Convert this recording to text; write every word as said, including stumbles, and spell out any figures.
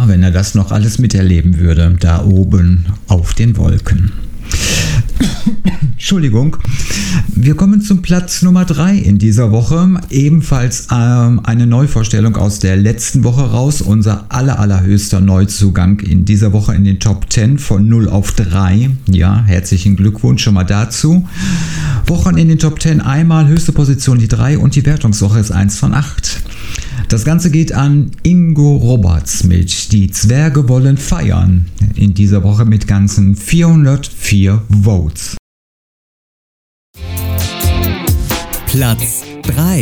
Ja, wenn er das noch alles miterleben würde, da oben auf den Wolken. Entschuldigung. Wir kommen zum Platz Nummer drei in dieser Woche. Ebenfalls ähm, eine Neuvorstellung aus der letzten Woche raus. Unser aller, allerhöchster Neuzugang in dieser Woche in den Top zehn von null auf drei. Ja, herzlichen Glückwunsch schon mal dazu. Wochen in den Top zehn, einmal höchste Position die drei und die Wertungswoche ist eins von acht. Das Ganze geht an Ingo Roberts mit Die Zwerge wollen feiern. In dieser Woche mit ganzen vierhundertvier Votes. Platz drei.